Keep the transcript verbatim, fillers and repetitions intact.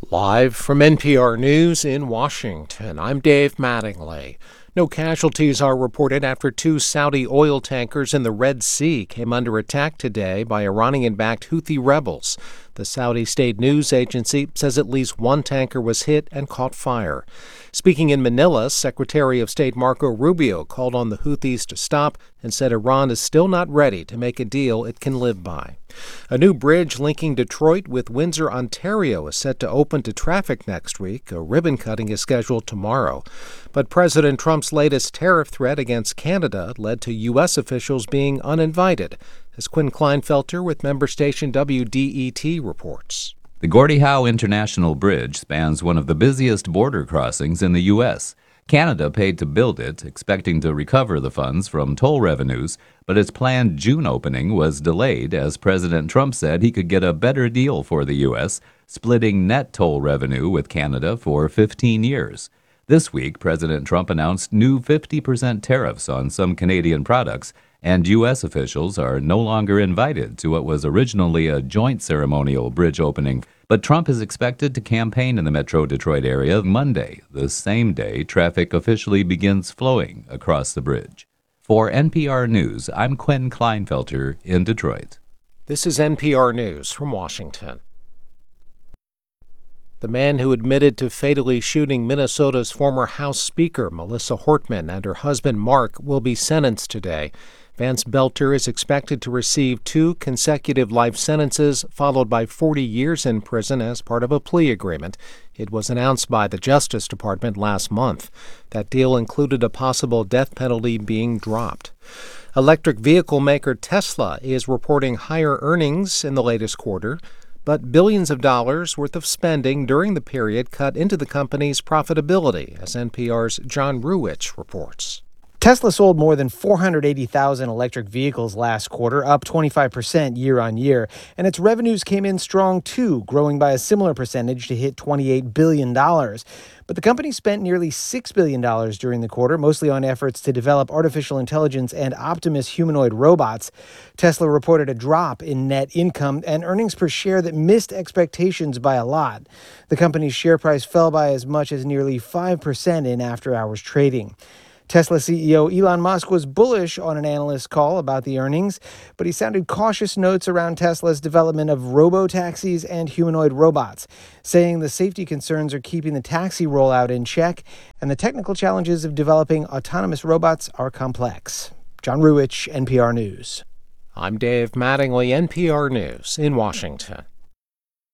Live from N P R News in Washington, I'm Dave Mattingly. No casualties are reported after two Saudi oil tankers in the Red Sea came under attack today by Iranian-backed Houthi rebels. The Saudi state news agency says at least one tanker was hit and caught fire. Speaking in Manila, Secretary of State Marco Rubio called on the Houthis to stop and said Iran is still not ready to make a deal it can live by. A new bridge linking Detroit with Windsor, Ontario is set to open to traffic next week. A ribbon cutting is scheduled tomorrow. But President Trump's latest tariff threat against Canada led to U S officials being uninvited, as Quinn Kleinfelter with member station W D E T reports. The Gordie Howe International Bridge spans one of the busiest border crossings in the U S Canada paid to build it, expecting to recover the funds from toll revenues, but its planned June opening was delayed as President Trump said he could get a better deal for the U S, splitting net toll revenue with Canada for fifteen years. This week, President Trump announced new fifty percent tariffs on some Canadian products, and U S officials are no longer invited to what was originally a joint ceremonial bridge opening. But Trump is expected to campaign in the Metro Detroit area Monday, the same day traffic officially begins flowing across the bridge. For N P R News, I'm Quinn Kleinfelter in Detroit. This is N P R News from Washington. The man who admitted to fatally shooting Minnesota's former House Speaker, Melissa Hortman, and her husband, Mark, will be sentenced today. Vance Belter is expected to receive two consecutive life sentences, followed by forty years in prison as part of a plea agreement. It was announced by the Justice Department last month. That deal included a possible death penalty being dropped. Electric vehicle maker Tesla is reporting higher earnings in the latest quarter, but billions of dollars worth of spending during the period cut into the company's profitability, as N P R's John Ruwitch reports. Tesla sold more than four hundred eighty thousand electric vehicles last quarter, up twenty-five percent year on year, and its revenues came in strong too, growing by a similar percentage to hit twenty-eight billion dollars. But the company spent nearly six billion dollars during the quarter, mostly on efforts to develop artificial intelligence and Optimus humanoid robots. Tesla reported a drop in net income and earnings per share that missed expectations by a lot. The company's share price fell by as much as nearly five percent in after-hours trading. Tesla C E O Elon Musk was bullish on an analyst call about the earnings, but he sounded cautious notes around Tesla's development of robo-taxis and humanoid robots, saying the safety concerns are keeping the taxi rollout in check and the technical challenges of developing autonomous robots are complex. John Ruwitch, N P R News. I'm Dave Mattingly, N P R News in Washington.